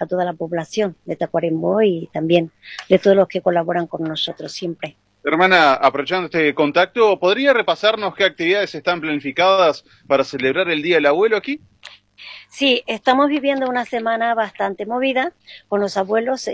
a toda la población de Tacuarembó y también de todos los que colaboran con nosotros siempre. Hermana, aprovechando este contacto, ¿podría repasarnos qué actividades están planificadas para celebrar el Día del Abuelo aquí? Sí, estamos viviendo una semana bastante movida con los abuelos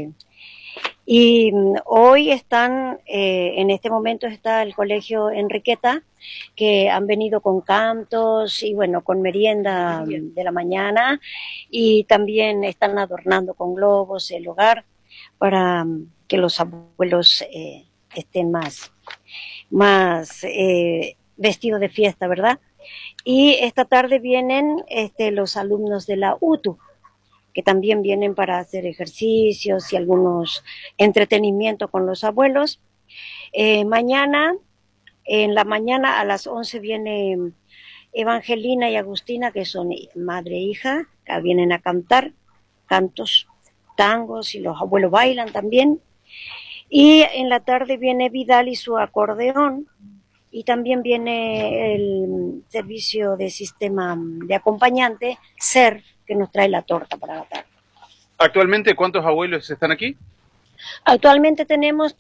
y hoy están, en este momento está el Colegio Enriqueta, que han venido con cantos y bueno, con merienda de la mañana, y también están adornando con globos el hogar para que los abuelos estén más vestidos de fiesta, ¿verdad? Y esta tarde vienen los alumnos de la UTU, que también vienen para hacer ejercicios y algunos entretenimientos con los abuelos. Mañana, en la mañana a las 11 viene Evangelina y Agustina, que son madre e hija, que vienen a cantar cantos, tangos, y los abuelos bailan también. Y en la tarde viene Vidal y su acordeón, y también viene el servicio de sistema de acompañante, SER, que nos trae la torta para la tarde. ¿Actualmente cuántos abuelos están aquí? Actualmente tenemos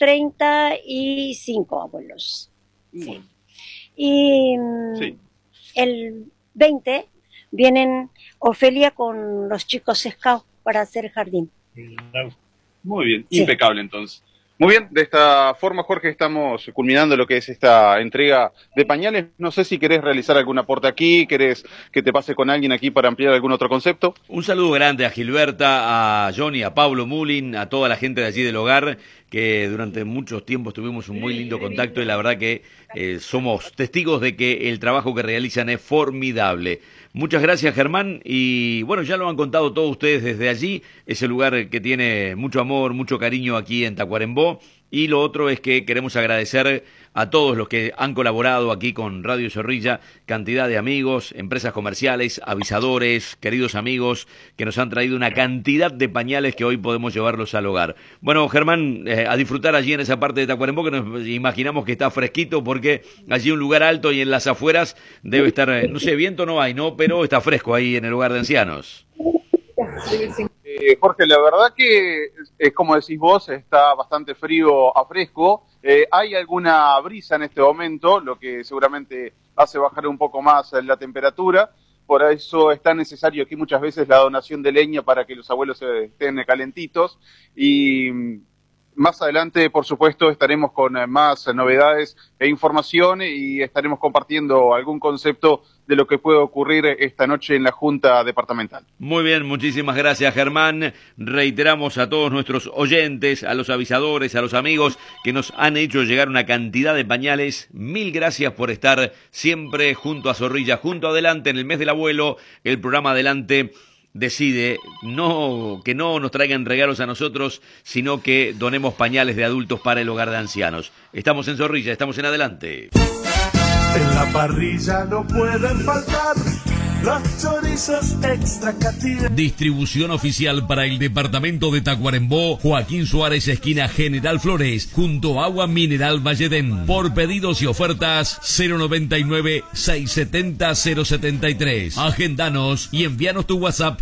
35 abuelos. Sí. Y sí, el 20 vienen Ofelia con los chicos Scout para hacer jardín. Muy bien, sí. Impecable entonces. Muy bien, de esta forma, Jorge, estamos culminando lo que es esta entrega de pañales. No sé si querés realizar algún aporte aquí, querés que te pase con alguien aquí para ampliar algún otro concepto. Un saludo grande a Gilberta, a Johnny, a Pablo Mulin, a toda la gente de allí del hogar, que durante muchos tiempos tuvimos un muy lindo contacto y la verdad que somos testigos de que el trabajo que realizan es formidable. Muchas gracias, Germán, y bueno, ya lo han contado todos ustedes desde allí, es el lugar que tiene mucho amor, mucho cariño aquí en Tacuarembó, y lo otro es que queremos agradecer a todos los que han colaborado aquí con Radio Zorrilla, cantidad de amigos, empresas comerciales, avisadores, queridos amigos, que nos han traído una cantidad de pañales que hoy podemos llevarlos al hogar. Bueno, Germán, a disfrutar allí en esa parte de Tacuarembó, que nos imaginamos que está fresquito, porque allí un lugar alto y en las afueras debe estar, no sé, viento no hay, ¿no? Pero está fresco ahí en el hogar de ancianos. Jorge, la verdad que es como decís vos, está bastante frío a fresco. Hay alguna brisa en este momento, lo que seguramente hace bajar un poco más la temperatura. Por eso es tan necesario aquí muchas veces la donación de leña para que los abuelos estén calentitos. Y más adelante, por supuesto, estaremos con más novedades e información y estaremos compartiendo algún concepto de lo que puede ocurrir esta noche en la Junta Departamental. Muy bien, muchísimas gracias, Germán. Reiteramos a todos nuestros oyentes, a los avisadores, a los amigos que nos han hecho llegar una cantidad de pañales. Mil gracias por estar siempre junto a Zorrilla, junto adelante en el mes del abuelo, el programa Adelante decide que no nos traigan regalos a nosotros, sino que donemos pañales de adultos para el hogar de ancianos. Estamos en Zorrilla, estamos en Adelante. En la parrilla no pueden faltar los chorizos extra Cativelli. Distribución oficial para el departamento de Tacuarembó, Joaquín Suárez, esquina General Flores, junto a Agua Mineral Valledén. Por pedidos y ofertas, 099-670-073. Agendanos y envíanos tu WhatsApp,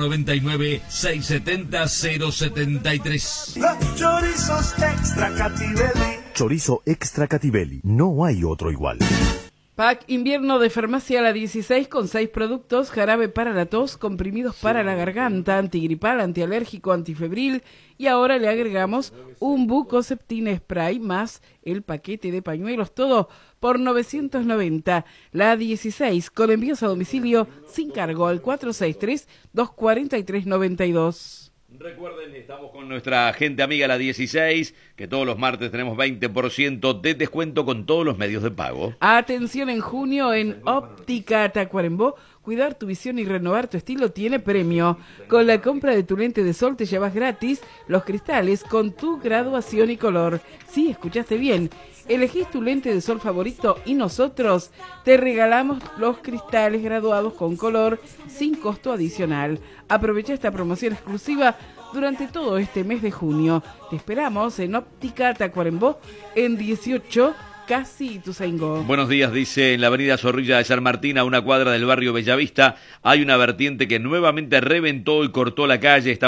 099-670-073. Los chorizos extra Cativelli. Chorizo extra Cativelli, no hay otro igual. Pack invierno de Farmacia La 16 con 6 productos: jarabe para la tos, comprimidos para la garganta, antigripal, antialérgico, antifebril, y ahora le agregamos un Bucoceptin spray más el paquete de pañuelos, todo por 990. La 16 con envíos a domicilio sin cargo al 463-243-92. Recuerden, estamos con nuestra gente amiga La 16, que todos los martes tenemos 20% de descuento con todos los medios de pago. Atención, en junio en Óptica Tacuarembó, cuidar tu visión y renovar tu estilo tiene premio. Con la compra de tu lente de sol te llevas gratis los cristales con tu graduación y color. Sí, escuchaste bien. Elegís tu lente de sol favorito y nosotros te regalamos los cristales graduados con color sin costo adicional. Aprovecha esta promoción exclusiva durante todo este mes de junio. Te esperamos en Óptica Tacuarembó en 18 Casi Ituzaingó. Buenos días, dice, en la avenida Zorrilla de San Martín, a una cuadra del barrio Bellavista, hay una vertiente que nuevamente reventó y cortó la calle.